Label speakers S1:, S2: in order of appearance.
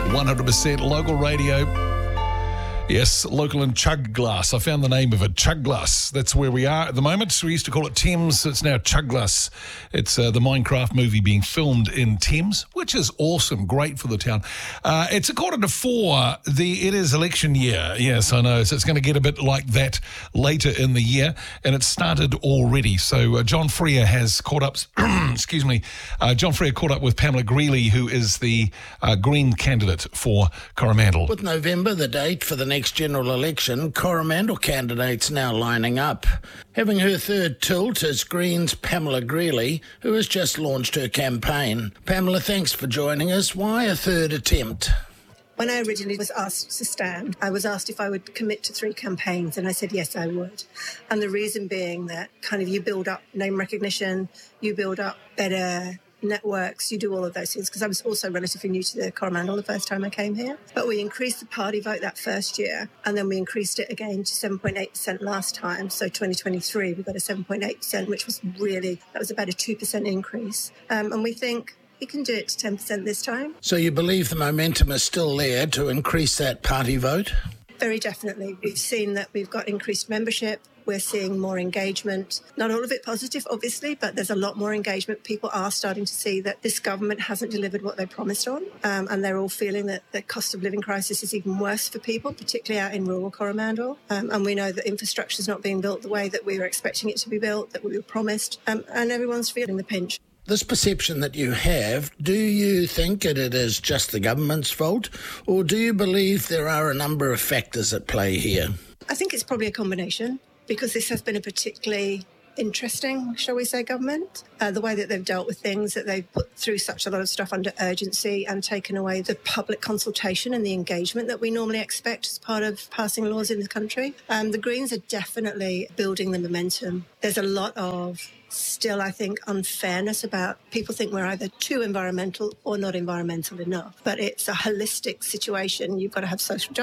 S1: 100% local radio. Yes, local and Chug Glass. I found the name of it, Chug Glass. That's where we are at the moment. We used to call it Thames. It's now Chug Glass. It's the Minecraft movie being filmed in Thames, which is awesome. Great for the town. It's 4:45. It is election year. Yes, I know. So it's going to get a bit like that later in the year, and it's started already. So John Freer has caught up. Excuse me. John Freer caught up with Pamela Greeley, who is the Green candidate for Coromandel.
S2: With November, the date for the next general election, Coromandel candidates now lining up. Having her third tilt is Green's Pamela Greeley, who has just launched her campaign. Pamela, thanks for joining us. Why a third attempt?
S3: When I originally was asked to stand, I was asked if I would commit to 3 campaigns, and I said yes, I would. And the reason being that kind of you build up name recognition, you build up better networks, you do all of those things, because I was also relatively new to the Coromandel the first time I came here. But we increased the party vote that first year, and then we increased it again to 7.8% last time. So 2023, we got a 7.8%, which was that was about a 2% increase. And we think we can do it to 10% this time.
S2: So you believe the momentum is still there to increase that party vote?
S3: Very definitely. We've seen that we've got increased membership. We're seeing more engagement. Not all of it positive, obviously, but there's a lot more engagement. People are starting to see that this government hasn't delivered what they promised on, and they're all feeling that the cost of living crisis is even worse for people, particularly out in rural Coromandel. And we know that infrastructure is not being built the way that we were expecting it to be built, that we were promised, and everyone's feeling the pinch.
S2: This perception that you have, do you think that it is just the government's fault, or do you believe there are a number of factors at play here?
S3: I think it's probably a combination, because this has been a particularly interesting, shall we say, government. The way that they've dealt with things, that they've put through such a lot of stuff under urgency and taken away the public consultation and the engagement that we normally expect as part of passing laws in the country. The Greens are definitely building the momentum. There's a lot of still, I think, unfairness about people think we're either too environmental or not environmental enough. But it's a holistic situation. You've got to have social justice.